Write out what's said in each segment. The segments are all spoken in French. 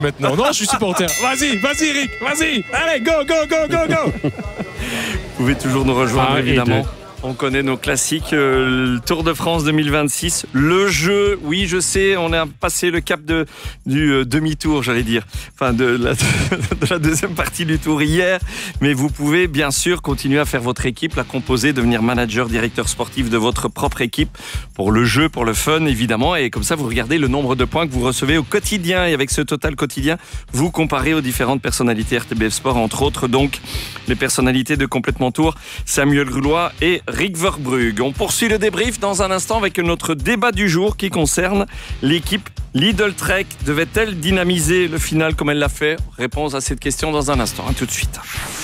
Maintenant, non, je suis supporter. Vas-y, Eric, vas-y. Allez, go. Vous pouvez toujours nous rejoindre, évidemment. On connaît nos classiques, le Tour de France 2026, le jeu, oui je sais, on a passé le cap du demi-tour, j'allais dire, enfin de la deuxième partie du tour hier, mais vous pouvez bien sûr continuer à faire votre équipe, la composer, devenir manager, directeur sportif de votre propre équipe, pour le jeu, pour le fun évidemment, et comme ça vous regardez le nombre de points que vous recevez au quotidien, et avec ce total quotidien, vous comparez aux différentes personnalités RTBF Sport, entre autres donc les personnalités de Complètement Tour, Samuel Grulois et Rick Verbrugge. On poursuit le débrief dans un instant avec notre débat du jour qui concerne l'équipe Lidl Trek. Devait-elle dynamiser le final comme elle l'a fait? Réponse à cette question dans un instant. À tout de suite.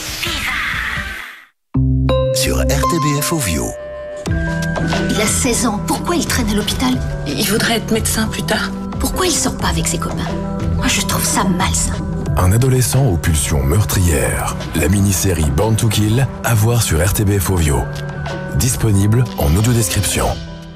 Sur RTBF Ovio. Il a 16 ans. Pourquoi il traîne à l'hôpital? Il voudrait être médecin plus tard. Pourquoi il sort pas avec ses copains? Moi, je trouve ça malsain. Un adolescent aux pulsions meurtrières. La mini-série Born to Kill, à voir sur RTBF Ovio. Disponible en audio-description.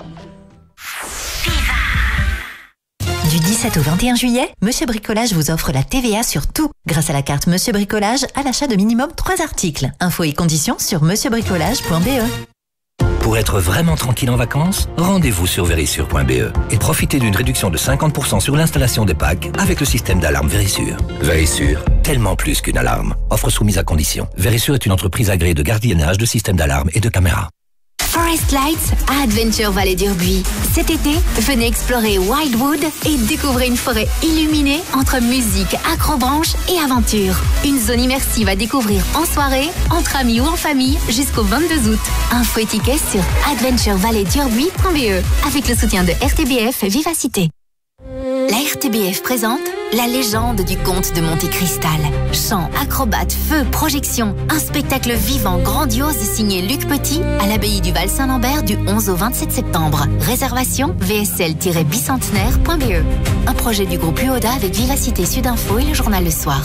Du 17 au 21 juillet, Monsieur Bricolage vous offre la TVA sur tout, grâce à la carte Monsieur Bricolage à l'achat de minimum 3 articles. Infos et conditions sur monsieurbricolage.be. Pour être vraiment tranquille en vacances, rendez-vous sur Verisure.be et profitez d'une réduction de 50% sur l'installation des packs avec le système d'alarme Verisure. Verisure, tellement plus qu'une alarme. Offre soumise à condition. Verisure est une entreprise agréée de gardiennage, de systèmes d'alarme et de caméras. Forest Lights à Adventure Vallée d'Urbuy. Cet été, venez explorer Wildwood et découvrez une forêt illuminée entre musique, acrobranche et aventure. Une zone immersive à découvrir en soirée, entre amis ou en famille jusqu'au 22 août. Info et tickets sur adventurevalleyedurbuy.be avec le soutien de RTBF Vivacité. La RTBF présente la légende du comte de Monte Cristal. Chants, acrobates, feux, projections. Un spectacle vivant, grandiose signé Luc Petit à l'abbaye du Val-Saint-Lambert du 11 au 27 septembre. Réservation vsl-bicentenaire.be. Un projet du groupe UODA avec Vivacité Sud-Info et le journal Le Soir.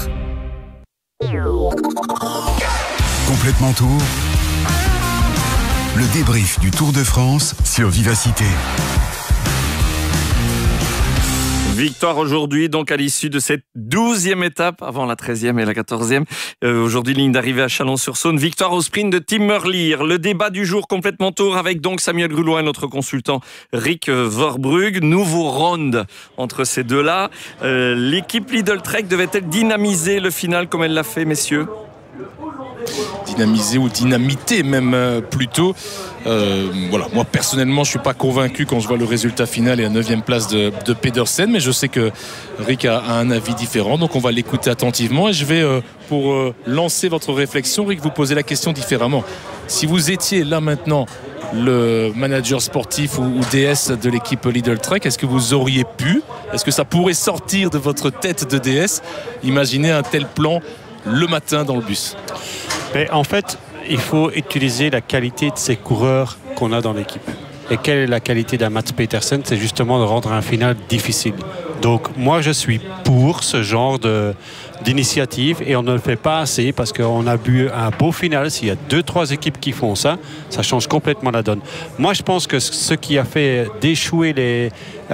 Complètement Tour. Le débrief du Tour de France sur Vivacité. Victoire aujourd'hui, donc à l'issue de cette 12e étape, avant la 13e et la 14e. Aujourd'hui, ligne d'arrivée à Chalon-sur-Saône. Victoire au sprint de Tim Merlier. Le débat du jour Complètement Tour avec donc Samuel Grulois et notre consultant Rick Verbrugge. Nouveau round entre ces deux-là. L'équipe Lidl Trek devait-elle dynamiser le final comme elle l'a fait, messieurs? Dynamiser ou dynamiter même plutôt. Voilà, moi personnellement je suis pas convaincu quand je vois le résultat final et la 9e place de Pedersen, mais je sais que Rick a un avis différent, donc on va l'écouter attentivement et je vais pour lancer votre réflexion, Rick, vous poser la question différemment. Si vous étiez là maintenant le manager sportif ou DS de l'équipe Lidl Trek, est-ce que vous auriez pu, est-ce que ça pourrait sortir de votre tête de DS, imaginer un tel plan le matin dans le bus? Mais en fait, il faut utiliser la qualité de ces coureurs qu'on a dans l'équipe. Et quelle est la qualité d'un Mats Pedersen? C'est justement de rendre un final difficile. Donc moi je suis pour ce genre d'initiative et on ne le fait pas assez parce qu'on a bu un beau final. S'il y a 2-3 équipes qui font ça, ça change complètement la donne. Moi je pense que ce qui a fait déchouer les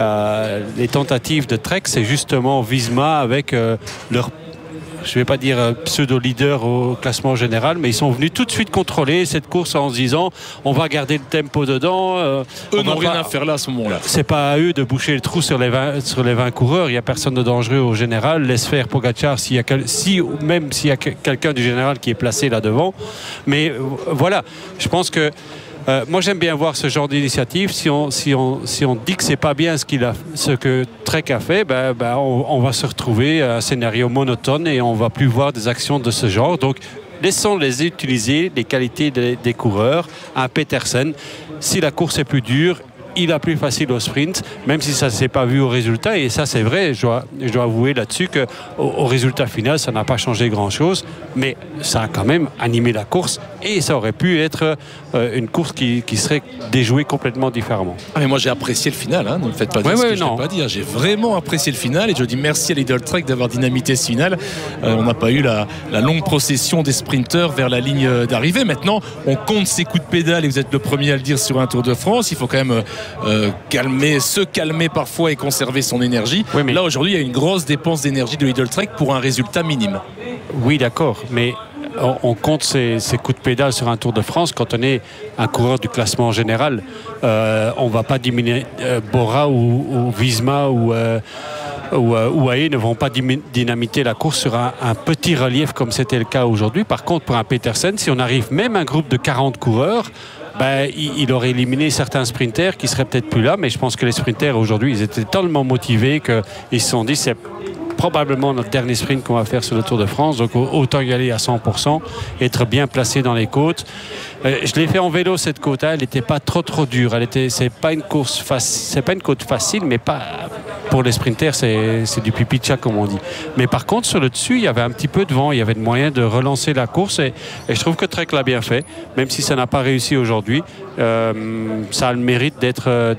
tentatives de Trek, c'est justement Visma avec leur, je ne vais pas dire pseudo-leader au classement général, mais ils sont venus tout de suite contrôler cette course en se disant on va garder le tempo dedans. Eux n'ont rien à faire là à ce moment-là. C'est pas à eux de boucher le trou sur les 20 coureurs. Il n'y a personne de dangereux au général. Laisse faire Pogacar même s'il y a quelqu'un du général qui est placé là devant. Mais voilà, je pense que moi j'aime bien voir ce genre d'initiative. Si on dit que c'est pas bien ce que Trek a fait, on va se retrouver à un scénario monotone et on va plus voir des actions de ce genre. Donc laissons-les utiliser les qualités des coureurs. Un Pedersen, si la course est plus dure, il a plus facile au sprint, même si ça ne s'est pas vu au résultat. Et ça, c'est vrai, je dois avouer là-dessus qu'au résultat final, ça n'a pas changé grand-chose. Mais ça a quand même animé la course et ça aurait pu être une course qui serait déjouée complètement différemment. Ah mais moi, j'ai apprécié le final. Ne me faites pas dire ce que je n'ai pas dit. J'ai vraiment apprécié le final et je dis merci à Lidl Trek d'avoir dynamité ce final. On n'a pas eu la longue procession des sprinteurs vers la ligne d'arrivée. Maintenant, on compte ses coups de pédale et vous êtes le premier à le dire sur un Tour de France. Il faut quand même se calmer parfois et conserver son énergie. Oui, mais là aujourd'hui il y a une grosse dépense d'énergie de Lidl Trek pour un résultat minime. Oui, d'accord, mais on compte ses coups de pédale sur un Tour de France quand on est un coureur du classement général. On ne va pas diminuer Bora ou Visma ou UAE ne vont pas dynamiter la course sur un petit relief comme c'était le cas aujourd'hui. Par contre, pour un Petersen, si on arrive même à un groupe de 40 coureurs, il aurait éliminé certains sprinters qui seraient peut-être plus là, mais je pense que les sprinters aujourd'hui, ils étaient tellement motivés qu'ils se sont dit c'est probablement notre dernier sprint qu'on va faire sur le Tour de France, donc autant y aller à 100%, être bien placé dans les côtes. Je l'ai fait en vélo cette côte, elle n'était pas trop dure, c'est pas une côte facile, mais pas pour les sprinters, c'est du pipi-tcha comme on dit. Mais par contre sur le dessus, il y avait un petit peu de vent, il y avait de moyen de relancer la course et je trouve que Trek l'a bien fait, même si ça n'a pas réussi aujourd'hui. Ça a le mérite d'être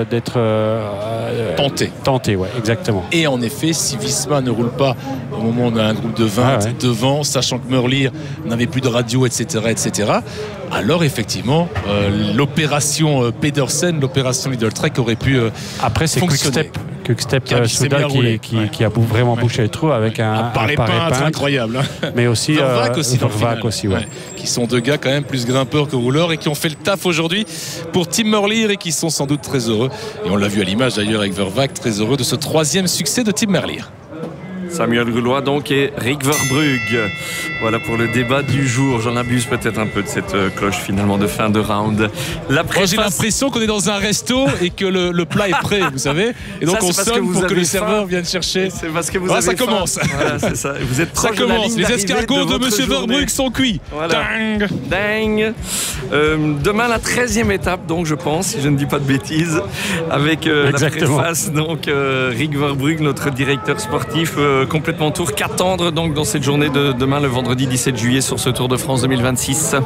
tenté, ouais, exactement. Et en effet, si Visma ne roule pas au moment où on a un groupe de 20 devant, sachant que Merlier n'avait plus de radio, etc., alors effectivement l'opération Pedersen, l'opération Lidl Trek aurait pu après c'est fonctionner. Quick-Step Souda qui a vraiment bouché le trou avec un peintre incroyable, mais aussi Vervac aussi, ouais. Qui sont deux gars quand même plus grimpeurs que rouleurs et qui ont fait le taf aujourd'hui pour Tim Merlier et qui sont sans doute très heureux, et on l'a vu à l'image d'ailleurs avec Vervac, très heureux de ce 3e succès de Tim Merlier. Samuel Goulois donc et Rick Verbrugge. Voilà pour le débat du jour. J'en abuse peut-être un peu de cette cloche finalement de fin de round. J'ai l'impression qu'on est dans un resto et que le plat est prêt, vous savez. Et donc on sonne pour que le serveur vienne chercher. C'est parce que vous avez ça commence. Voilà, c'est ça. Vous êtes proche. Ça commence. Les escargots de Monsieur Verbrugge sont cuits. Voilà. Dang. Demain la 13e étape, donc je pense, si je ne dis pas de bêtises, avec la préface donc Rick Verbrugge, notre directeur sportif. Complètement tour. Qu'attendre donc dans cette journée de demain, le vendredi 17 juillet, sur ce Tour de France 2026?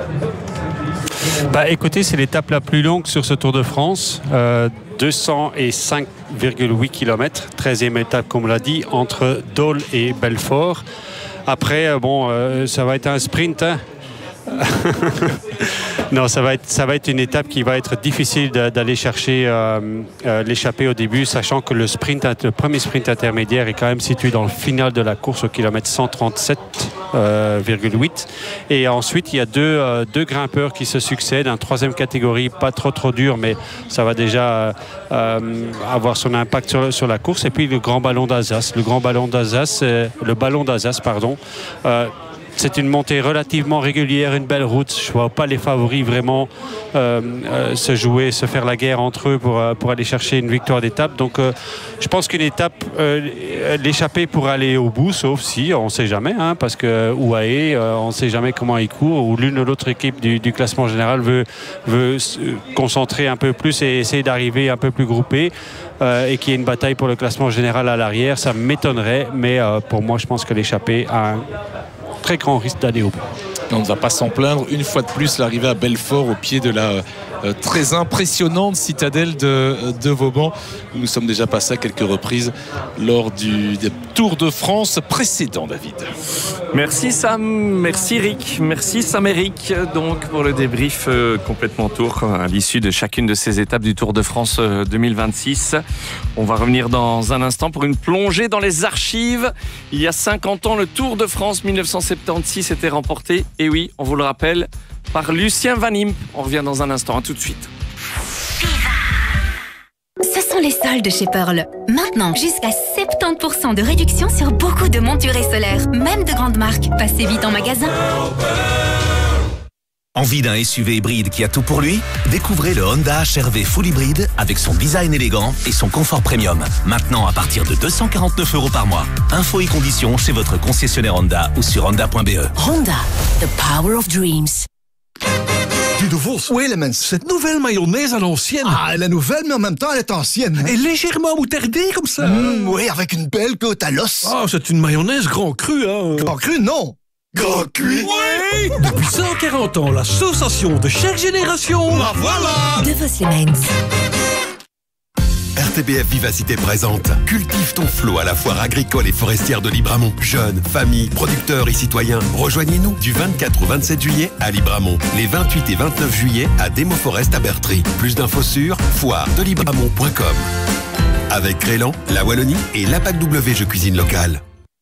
Écoutez, c'est l'étape la plus longue sur ce Tour de France. 205,8 km, 13e étape comme on l'a dit, entre Dole et Belfort. Après, ça va être un sprint. Non, ça va être une étape qui va être difficile d'aller chercher l'échappée au début, sachant que le premier sprint intermédiaire est quand même situé dans le final de la course au kilomètre 137,8. Et ensuite, il y a deux grimpeurs qui se succèdent, un 3e catégorie, pas trop dur, mais ça va déjà avoir son impact sur la course. Et puis le Grand Ballon d'Alsace. Le Ballon d'Alsace, c'est une montée relativement régulière, une belle route. Je ne vois pas les favoris vraiment se faire la guerre entre eux pour aller chercher une victoire d'étape. Donc je pense qu'une étape, l'échappée pour aller au bout, sauf si, on ne sait jamais, parce que UAE, on ne sait jamais comment il court, ou l'une ou l'autre équipe du classement général veut se concentrer un peu plus et essayer d'arriver un peu plus groupé. Et qu'il y ait une bataille pour le classement général à l'arrière, ça m'étonnerait, mais pour moi je pense que l'échappée a un très grand risque d'aller au bout. On ne va pas s'en plaindre. Une fois de plus, l'arrivée à Belfort au pied de la très impressionnante citadelle de Vauban. Nous sommes déjà passés à quelques reprises lors des Tours de France précédents, David. Merci Sam, merci Rick, merci Sam-Éric donc pour le débrief complètement tour à l'issue de chacune de ces étapes du Tour de France 2026. On va revenir dans un instant pour une plongée dans les archives. Il y a 50 ans, le Tour de France 1976 était remporté, et oui, on vous le rappelle, par Lucien Van Impe. On revient dans un instant, à tout de suite. Ce sont les soldes chez Pearl. Maintenant, jusqu'à 70% de réduction sur beaucoup de montures et solaires, même de grandes marques. Passez vite en magasin. Envie d'un SUV hybride qui a tout pour lui? Découvrez le Honda HR-V Full Hybride avec son design élégant et son confort premium. Maintenant à partir de 249 € par mois. Infos et conditions chez votre concessionnaire Honda ou sur honda.be. Honda, the power of dreams. Du De Vos. Oui, Elements. Cette nouvelle mayonnaise à l'ancienne. Ah, elle est nouvelle, mais en même temps, elle est ancienne. Et légèrement moutardée comme ça. Oui, avec une belle côte à l'os. Ah, c'est une mayonnaise grand cru, hein. Grand cru, non. Grand cuit. Oui. Depuis 140 ans, la sensation de chaque génération. La voilà. De Vos Elements. RTBF Vivacité présente Cultive ton flot à la foire agricole et forestière de Libramont. Jeunes, familles, producteurs et citoyens, rejoignez-nous du 24 au 27 juillet à Libramont. Les 28 et 29 juillet à Demo Forest à Bertry. Plus d'infos sur foiredelibramont.com. Avec Crélan, la Wallonie et l'APAC W Je Cuisine Locale.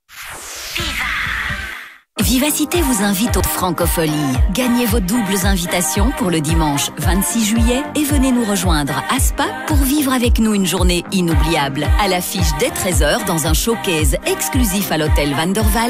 Vivacité vous invite aux Francopholies. Gagnez vos doubles invitations pour le dimanche 26 juillet et venez nous rejoindre à Spa pour vivre avec nous une journée inoubliable. À l'affiche dès 13h dans un showcase exclusif à l'hôtel Van der Waal